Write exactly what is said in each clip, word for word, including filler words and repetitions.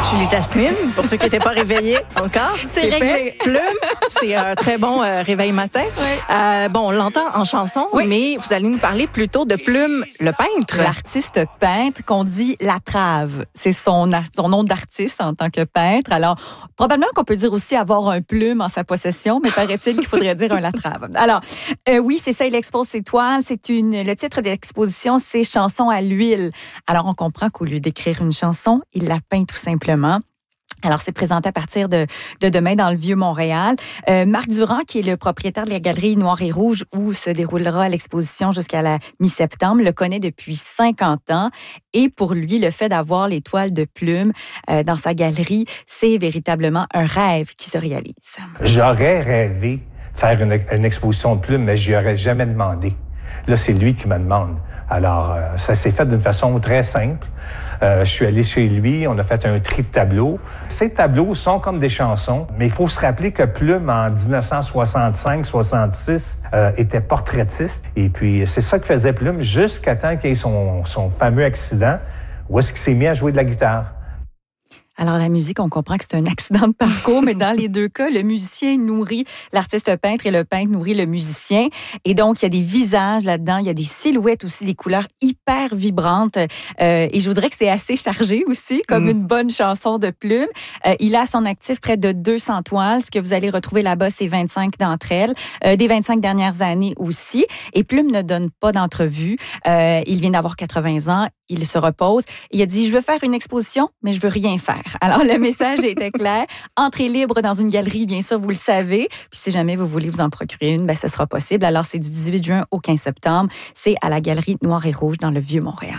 Julie Jasmine, pour ceux qui n'étaient pas réveillés encore. C'est, c'est réglé. Fait. Plume, c'est un très bon euh, réveil matin. Oui. Euh, bon, on l'entend en chanson, oui. mais vous allez nous parler plutôt de Plume, le peintre. L'artiste peintre qu'on dit Latrave. C'est son, son nom d'artiste en tant que peintre. Alors, probablement qu'on peut dire aussi avoir un plume en sa possession, mais paraît-il qu'il faudrait dire un Latrave. Alors, euh, oui, c'est ça, il expose ses toiles. C'est une, le titre de l'exposition, c'est Chansons à l'huile. Alors, on comprend qu'au lieu d'écrire une chanson, il la peint tout simplement. Alors, c'est présenté à partir de, de demain dans le Vieux-Montréal. Euh, Marc Durand, qui est le propriétaire de la galerie Noir et Rouge, où se déroulera l'exposition jusqu'à la mi-septembre, le connaît depuis cinquante ans. Et pour lui, le fait d'avoir les toiles de Plume euh, dans sa galerie, c'est véritablement un rêve qui se réalise. J'aurais rêvé faire une, une exposition de Plume, mais je n'y aurais jamais demandé. Là, c'est lui qui me demande. Alors, euh, ça s'est fait d'une façon très simple. Euh, je suis allé chez lui, on a fait un tri de tableaux. Ces tableaux sont comme des chansons, mais il faut se rappeler que Plume, en dix-neuf cent soixante-cinq soixante-six, euh, était portraitiste. Et puis, c'est ça que faisait Plume jusqu'à temps qu'il y ait son, son fameux accident où est-ce qu'il s'est mis à jouer de la guitare. Alors, la musique, on comprend que c'est un accident de parcours, mais dans les deux cas, le musicien nourrit l'artiste peintre et le peintre nourrit le musicien. Et donc, il y a des visages là-dedans, il y a des silhouettes aussi, des couleurs hyper vibrantes. Euh, et je voudrais que c'est assez chargé aussi, comme mmh. une bonne chanson de Plume. Euh, il a à son actif près de deux cents toiles. Ce que vous allez retrouver là-bas, c'est vingt-cinq d'entre elles, euh, des vingt-cinq dernières années aussi. Et Plume ne donne pas d'entrevue. Euh, il vient d'avoir quatre-vingts ans. Il se repose. Il a dit, je veux faire une exposition, mais je veux rien faire. Alors, le message était clair. Entrée libre dans une galerie, bien sûr, vous le savez. Puis, si jamais vous voulez vous en procurer une, ben, ce sera possible. Alors, c'est du dix-huit juin au quinze septembre. C'est à la galerie Noir et Rouge dans le Vieux-Montréal.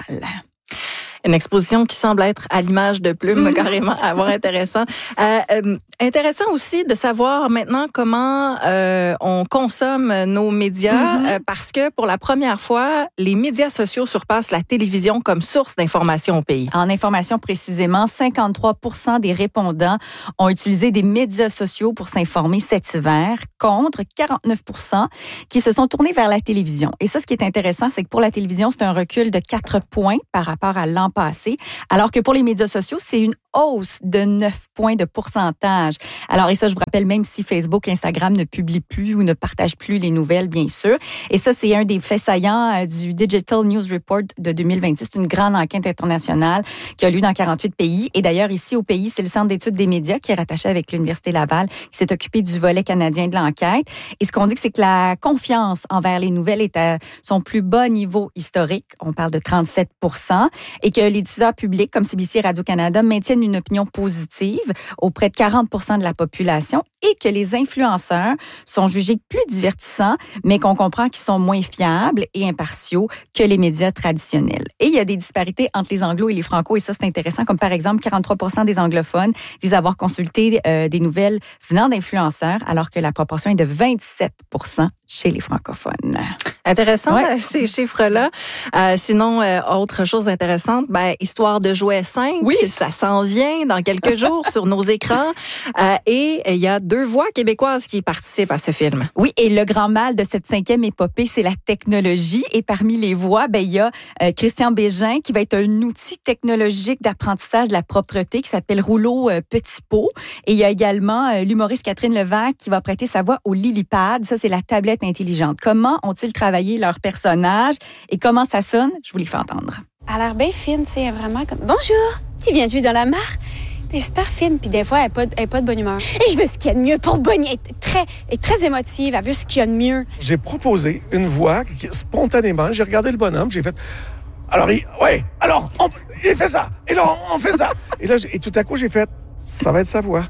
Une exposition qui semble être à l'image de Plume, carrément, à voir intéressant. Euh, euh, intéressant aussi de savoir maintenant comment euh, on consomme nos médias, mm-hmm. euh, parce que pour la première fois, les médias sociaux surpassent la télévision comme source d'information au pays. En information précisément, cinquante-trois pour cent des répondants ont utilisé des médias sociaux pour s'informer cet hiver, contre quarante-neuf pour cent qui se sont tournés vers la télévision. Et ça, ce qui est intéressant, c'est que pour la télévision, c'est un recul de quatre points par rapport à l'an passé, alors que pour les médias sociaux, c'est une hausse de neuf points de pourcentage. Alors, et ça, je vous rappelle, même si Facebook et Instagram ne publient plus ou ne partagent plus les nouvelles, bien sûr. Et ça, c'est un des faits saillants du Digital News Report de deux mille vingt-six. C'est une grande enquête internationale qui a lieu dans quarante-huit pays. Et d'ailleurs, ici au pays, c'est le Centre d'études des médias qui est rattaché avec l'Université Laval qui s'est occupé du volet canadien de l'enquête. Et ce qu'on dit, c'est que la confiance envers les nouvelles est à son plus bas niveau historique. On parle de trente-sept pour cent. Et que les diffuseurs publics comme C B C et Radio-Canada maintiennent une opinion positive auprès de quarante pour cent de la population et que les influenceurs sont jugés plus divertissants, mais qu'on comprend qu'ils sont moins fiables et impartiaux que les médias traditionnels. Et il y a des disparités entre les anglos et les franco, et ça, c'est intéressant, comme par exemple, quarante-trois pour cent des anglophones disent avoir consulté euh, des nouvelles venant d'influenceurs, alors que la proportion est de vingt-sept pour cent chez les francophones. Intéressant, ouais. ces chiffres-là. Euh, sinon, euh, autre chose intéressante, ben, Histoire de jouets cinq, oui. ça s'en vient dans quelques jours sur nos écrans. Euh, et il y a deux voix québécoises qui participent à ce film. Oui, et le grand mal de cette cinquième épopée, c'est la technologie. Et parmi les voix, ben, il y a euh, Christian Bégin, qui va être un outil technologique d'apprentissage de la propreté qui s'appelle Rouleau euh, Petit Pot. Et il y a également euh, l'humoriste Catherine Levac qui va prêter sa voix au Lilipad. Ça, c'est la tablette intelligente. Comment ont-ils travaillé leur personnage et comment ça sonne? Je vous les fais entendre. Elle a l'air bien fine, tu sais, vraiment comme... Bonjour, tu viens de jouer dans la mare? T'es super fine, puis des fois, elle n'est pas, elle est pas de bonne humeur. Et je veux ce qu'il y a de mieux pour Bonnie. Elle est très, elle est très émotive, elle veut ce qu'il y a de mieux. J'ai proposé une voix qui, spontanément, j'ai regardé le bonhomme, j'ai fait... Alors, il... Ouais, alors, on, il fait ça. Et là, on, on fait ça. Et là, et tout à coup, j'ai fait... Ça va être sa voix.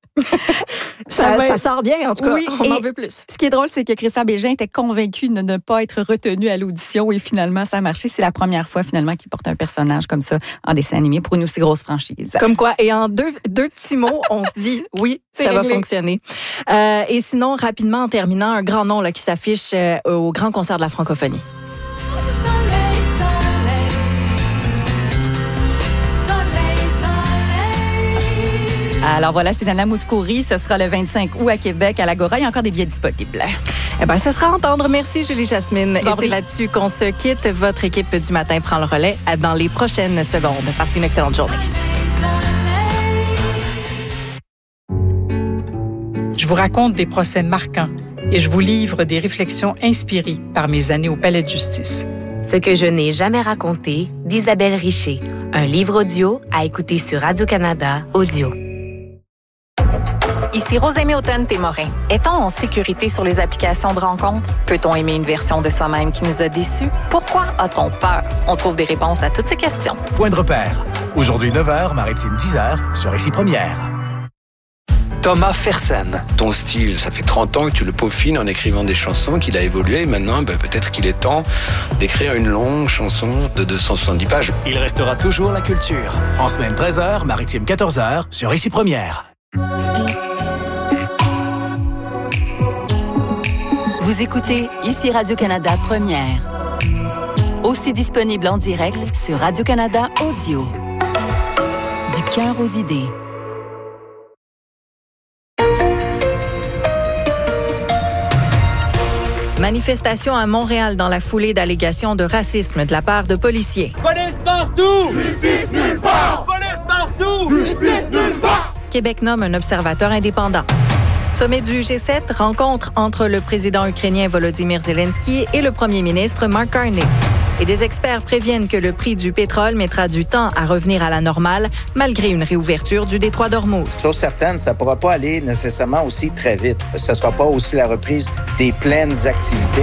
Ça, ça, ça sort bien, en tout cas. Oui, on en veut plus. Ce qui est drôle, c'est que Christian Bégin était convaincu de ne pas être retenu à l'audition et finalement, ça a marché. C'est la première fois, finalement, qu'il porte un personnage comme ça en dessin animé pour une aussi grosse franchise. Comme quoi, et en deux, deux petits mots, on se dit, oui, ça réglé. va fonctionner. Euh, et sinon, rapidement, en terminant, un grand nom là, qui s'affiche euh, au Grand Concert de la francophonie. Alors voilà, c'est Nana Mouskouri. Ce sera le vingt-cinq août à Québec, à l'Agora. Il y a encore des billets disponibles. Eh bien, ça sera à entendre. Merci, Julie Jasmine. Bon, Et c'est là-dessus qu'on se quitte. Votre équipe du matin prend le relais dans les prochaines secondes. Passez une excellente journée. vous raconte des procès marquants et je vous livre des réflexions inspirées par mes années au Palais de justice. Ce que je n'ai jamais raconté d'Isabelle Richer. Un livre audio à écouter sur Radio-Canada Audio. Ici Rosemée Automne-Témorin. Est-on en sécurité sur les applications de rencontres? Peut-on aimer une version de soi-même qui nous a déçus? Pourquoi a-t-on peur? On trouve des réponses à toutes ces questions. Point de repère. Aujourd'hui neuf heures, Maritime dix heures, sur Ici Première. Thomas Fersen. Ton style, ça fait trente ans que tu le peaufines en écrivant des chansons, qu'il a évolué. Maintenant, ben, peut-être qu'il est temps d'écrire une longue chanson de deux cent soixante-dix pages. Il restera toujours la culture. En semaine treize heures, Maritime quatorze heures, sur Ici Première. Vous écoutez Ici Radio-Canada Première. Aussi disponible en direct sur Radio-Canada Audio. Du cœur aux idées. Manifestation à Montréal dans la foulée d'allégations de racisme de la part de policiers. Police partout! Justice nulle part! Police partout! Justice nulle part! Québec nomme un observateur indépendant. Sommet du G sept, rencontre entre le président ukrainien Volodymyr Zelensky et le premier ministre Mark Carney. Et des experts préviennent que le prix du pétrole mettra du temps à revenir à la normale, malgré une réouverture du détroit d'Ormuz. Chose certaine, ça ne pourra pas aller nécessairement aussi très vite. Ce ne sera pas aussi la reprise des pleines activités.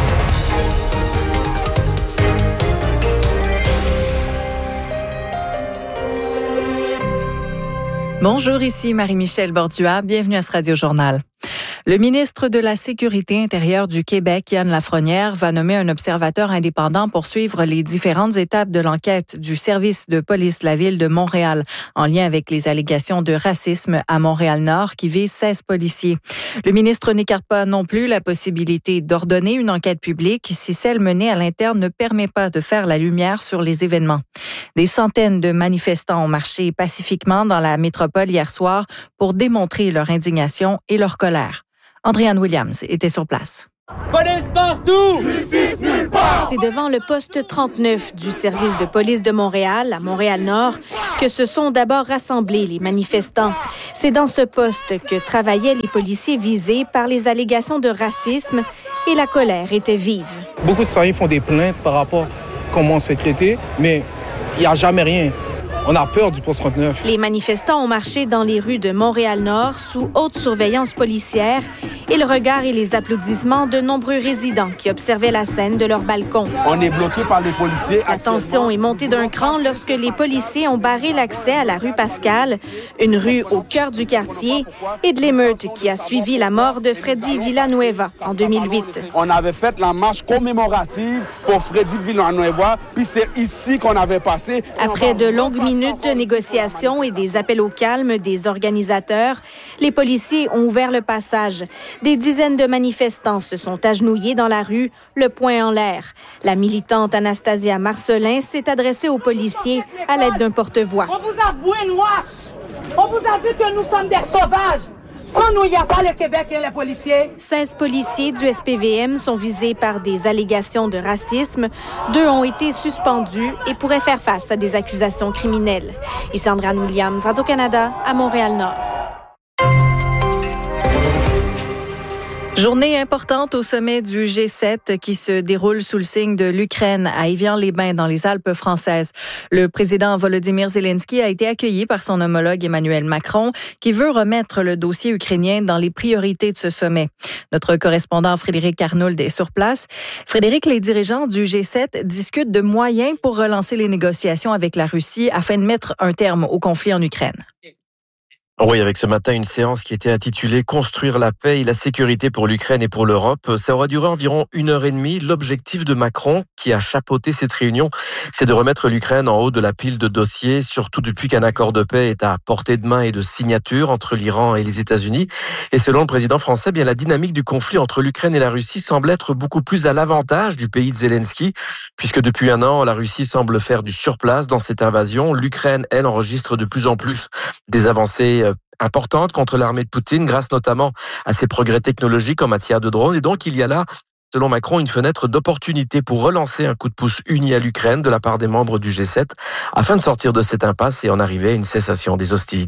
Bonjour, ici Marie-Michel Bordua. Bienvenue à ce Radio-Journal. Le ministre de la Sécurité intérieure du Québec, Yann Lafrenière, va nommer un observateur indépendant pour suivre les différentes étapes de l'enquête du service de police de la ville de Montréal en lien avec les allégations de racisme à Montréal-Nord qui visent seize policiers. Le ministre n'écarte pas non plus la possibilité d'ordonner une enquête publique si celle menée à l'interne ne permet pas de faire la lumière sur les événements. Des centaines de manifestants ont marché pacifiquement dans la métropole hier soir pour démontrer leur indignation et leur colère. Andréanne Williams était sur place. Police partout! Justice nulle part! C'est devant le poste trente-neuf du service de police de Montréal, à Montréal-Nord, que se sont d'abord rassemblés les manifestants. C'est dans ce poste que travaillaient les policiers visés par les allégations de racisme et la colère était vive. Beaucoup de citoyens font des plaintes par rapport à comment on se fait traiter, mais il n'y a jamais rien. On a peur du poste trente-neuf. Les manifestants ont marché dans les rues de Montréal-Nord sous haute surveillance policière et le regard et les applaudissements de nombreux résidents qui observaient la scène de leur balcon. On est bloqué par les policiers. La tension est montée d'un cran lorsque les policiers ont barré l'accès à la rue Pascal, une rue au cœur du quartier, et de l'émeute qui a suivi la mort de Freddy Villanueva en deux mille huit. On avait fait la marche commémorative pour Freddy Villanueva, puis c'est ici qu'on avait passé. Après de longues minutes de négociations et des appels au calme des organisateurs, les policiers ont ouvert le passage. Des dizaines de manifestants se sont agenouillés dans la rue, le poing en l'air. La militante Anastasia Marcelin s'est adressée aux policiers à l'aide d'un porte-voix. On vous a boué une wash! On vous a dit que nous sommes des sauvages! Sans nous, il n'y a pas le Québec et les policiers. seize policiers du S P V M sont visés par des allégations de racisme. Deux ont été suspendus et pourraient faire face à des accusations criminelles. Ici Andréanne Williams, Radio-Canada, à Montréal-Nord. Journée importante au sommet du G sept qui se déroule sous le signe de l'Ukraine à Évian-les-Bains dans les Alpes françaises. Le président Volodymyr Zelensky a été accueilli par son homologue Emmanuel Macron qui veut remettre le dossier ukrainien dans les priorités de ce sommet. Notre correspondant Frédéric Arnould est sur place. Frédéric, les dirigeants du G sept discutent de moyens pour relancer les négociations avec la Russie afin de mettre un terme au conflit en Ukraine. Oui, avec ce matin une séance qui était intitulée « Construire la paix et la sécurité pour l'Ukraine et pour l'Europe ». Ça aura duré environ une heure et demie. L'objectif de Macron, qui a chapeauté cette réunion, c'est de remettre l'Ukraine en haut de la pile de dossiers, surtout depuis qu'un accord de paix est à portée de main et de signature entre l'Iran et les États-Unis. Et selon le président français, bien la dynamique du conflit entre l'Ukraine et la Russie semble être beaucoup plus à l'avantage du pays de Zelensky, puisque depuis un an, la Russie semble faire du surplace dans cette invasion. L'Ukraine, elle, enregistre de plus en plus des avancées importante contre l'armée de Poutine, grâce notamment à ses progrès technologiques en matière de drones. Et donc, il y a là, selon Macron, une fenêtre d'opportunité pour relancer un coup de pouce uni à l'Ukraine de la part des membres du G sept, afin de sortir de cette impasse et en arriver à une cessation des hostilités.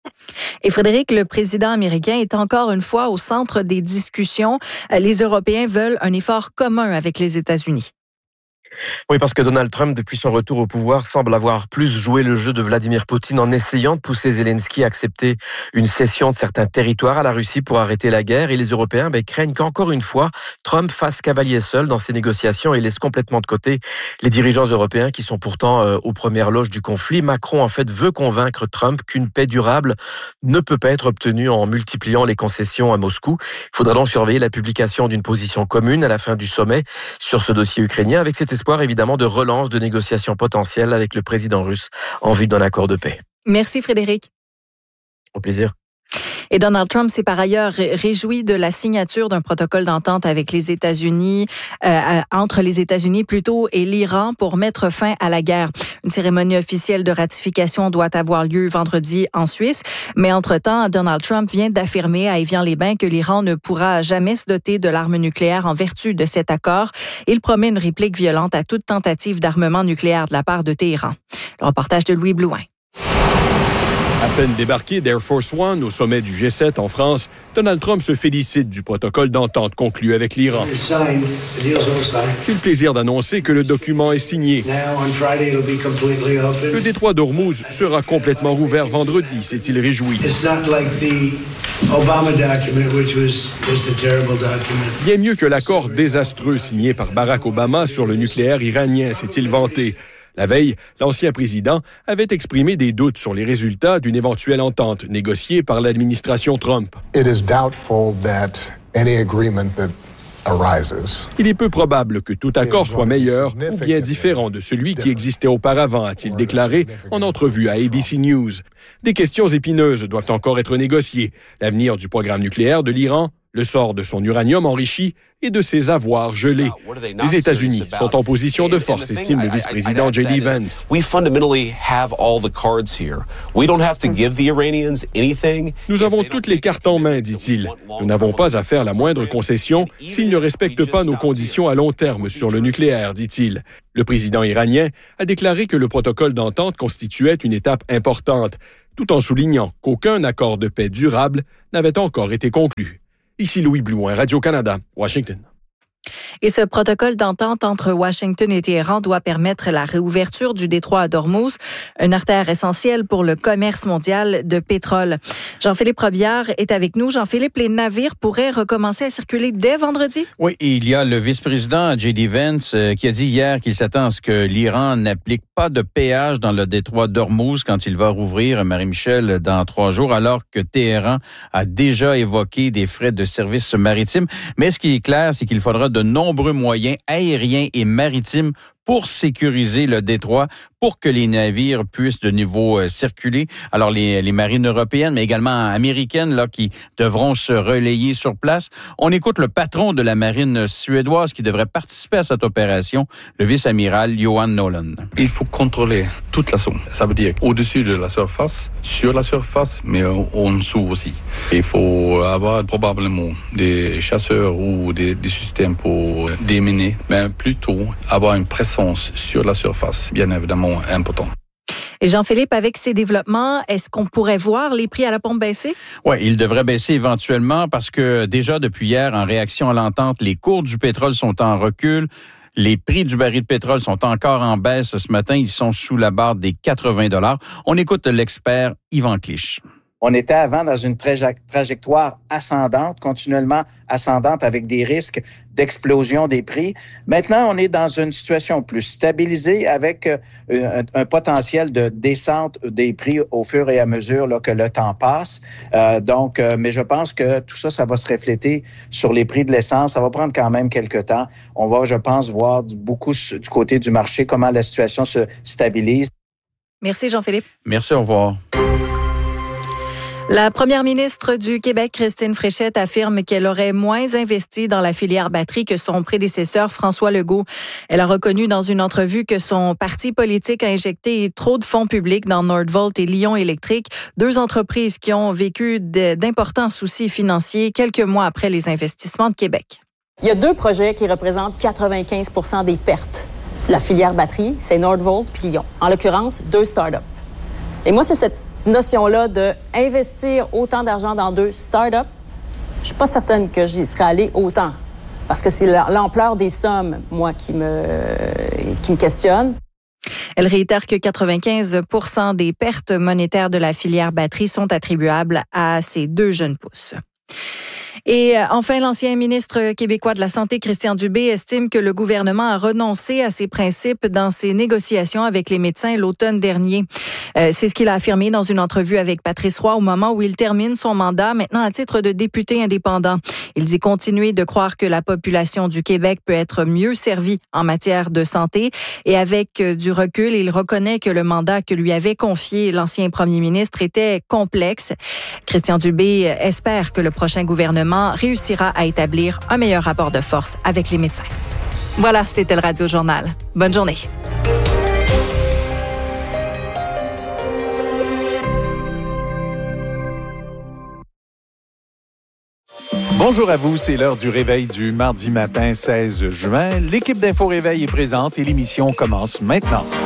Et Frédéric, le président américain est encore une fois au centre des discussions. Les Européens veulent un effort commun avec les États-Unis. Oui, parce que Donald Trump, depuis son retour au pouvoir, semble avoir plus joué le jeu de Vladimir Poutine en essayant de pousser Zelensky à accepter une cession de certains territoires à la Russie pour arrêter la guerre. Et les Européens ben, craignent qu'encore une fois, Trump fasse cavalier seul dans ces négociations et laisse complètement de côté les dirigeants européens qui sont pourtant euh, aux premières loges du conflit. Macron, en fait, veut convaincre Trump qu'une paix durable ne peut pas être obtenue en multipliant les concessions à Moscou. Il faudra donc surveiller la publication d'une position commune à la fin du sommet sur ce dossier ukrainien avec cet espoir évidemment de relance de négociations potentielles avec le président russe en vue d'un accord de paix. Merci Frédéric. Au plaisir. Et Donald Trump s'est par ailleurs réjoui de la signature d'un protocole d'entente avec les États-Unis, euh, entre les États-Unis plutôt et l'Iran pour mettre fin à la guerre. Une cérémonie officielle de ratification doit avoir lieu vendredi en Suisse. Mais entre-temps, Donald Trump vient d'affirmer à Évian-les-Bains que l'Iran ne pourra jamais se doter de l'arme nucléaire en vertu de cet accord. Il promet une réplique violente à toute tentative d'armement nucléaire de la part de Téhéran. Le reportage de Louis Blouin. À peine débarqué d'Air Force One au sommet du G sept en France, Donald Trump se félicite du protocole d'entente conclu avec l'Iran. J'ai le plaisir d'annoncer que le document est signé. Le détroit d'Ormuz sera complètement rouvert vendredi, s'est-il réjoui. Bien mieux que l'accord désastreux signé par Barack Obama sur le nucléaire iranien, s'est-il vanté. La veille, l'ancien président avait exprimé des doutes sur les résultats d'une éventuelle entente négociée par l'administration Trump. It is doubtful that any agreement that arises. Il est peu probable que tout accord soit meilleur ou bien différent de celui qui existait auparavant, a-t-il déclaré en entrevue à A B C News. Des questions épineuses doivent encore être négociées. L'avenir du programme nucléaire de l'Iran, le sort de son uranium enrichi et de ses avoirs gelés. Les États-Unis sont en position de force, estime le vice-président J D Vance. Nous avons toutes les cartes en main, dit-il. Nous n'avons pas à faire la moindre concession s'ils ne respectent pas nos conditions à long terme sur le nucléaire, dit-il. Le président iranien a déclaré que le protocole d'entente constituait une étape importante, tout en soulignant qu'aucun accord de paix durable n'avait encore été conclu. Ici Louis Blouin, Radio-Canada, Washington. Et ce protocole d'entente entre Washington et Téhéran doit permettre la réouverture du détroit d'Ormuz, une artère essentielle pour le commerce mondial de pétrole. Jean-Philippe Robillard est avec nous. Jean-Philippe, les navires pourraient recommencer à circuler dès vendredi? Oui, et il y a le vice-président J D Vance euh, qui a dit hier qu'il s'attend à ce que l'Iran n'applique pas de péage dans le détroit d'Ormuz quand il va rouvrir, Marie-Michel, dans trois jours, alors que Téhéran a déjà évoqué des frais de service maritime. Mais ce qui est clair, c'est qu'il faudra de nombreux moyens aériens et maritimes pour sécuriser le détroit, pour que les navires puissent de nouveau euh, circuler. Alors, les, les marines européennes, mais également américaines, là, qui devront se relayer sur place. On écoute le patron de la marine suédoise qui devrait participer à cette opération, le vice-amiral Johan Nolan. Il faut contrôler toute la zone. Ça veut dire au-dessus de la surface, sur la surface, mais en dessous aussi. Il faut avoir probablement des chasseurs ou des, des systèmes pour déminer, mais plutôt avoir une pression sur la surface, bien évidemment important. Et Jean-Philippe, avec ces développements, est-ce qu'on pourrait voir les prix à la pompe baisser? Oui, ils devraient baisser éventuellement parce que déjà depuis hier, en réaction à l'entente, les cours du pétrole sont en recul. Les prix du baril de pétrole sont encore en baisse ce matin. Ils sont sous la barre des quatre-vingts dollars. On écoute l'expert Yvan Clich. On était avant dans une traje- trajectoire ascendante, continuellement ascendante, avec des risques d'explosion des prix. Maintenant, on est dans une situation plus stabilisée avec euh, un, un potentiel de descente des prix au fur et à mesure là, que le temps passe. Euh, donc, euh, mais je pense que tout ça, ça va se refléter sur les prix de l'essence. Ça va prendre quand même quelques temps. On va, je pense, voir du, beaucoup du côté du marché comment la situation se stabilise. Merci, Jean-Philippe. Merci, au revoir. La première ministre du Québec, Christine Fréchette, affirme qu'elle aurait moins investi dans la filière batterie que son prédécesseur, François Legault. Elle a reconnu dans une entrevue que son parti politique a injecté trop de fonds publics dans Nordvolt et Lion Électrique, deux entreprises qui ont vécu d'importants soucis financiers quelques mois après les investissements de Québec. Il y a deux projets qui représentent quatre-vingt-quinze pour cent des pertes. La filière batterie, c'est Nordvolt puis Lion. En l'occurrence, deux startups. Et moi, c'est cette notion-là d'investir autant d'argent dans deux startups, je suis pas certaine que j'y serais allée autant. Parce que c'est l'ampleur des sommes, moi, qui me, qui me questionne. Elle réitère que quatre-vingt-quinze pour cent des pertes monétaires de la filière batterie sont attribuables à ces deux jeunes pousses. Et enfin, l'ancien ministre québécois de la Santé, Christian Dubé, estime que le gouvernement a renoncé à ses principes dans ses négociations avec les médecins l'automne dernier. Euh, c'est ce qu'il a affirmé dans une entrevue avec Patrice Roy au moment où il termine son mandat, maintenant à titre de député indépendant. Il dit continuer de croire que la population du Québec peut être mieux servie en matière de santé. Et avec du recul, il reconnaît que le mandat que lui avait confié l'ancien premier ministre était complexe. Christian Dubé espère que le prochain gouvernement réussira à établir un meilleur rapport de force avec les médecins. Voilà, c'était le Radio Journal. Bonne journée. Bonjour à vous, c'est l'heure du réveil du mardi matin seize juin. L'équipe d'Info Réveil est présente et l'émission commence maintenant.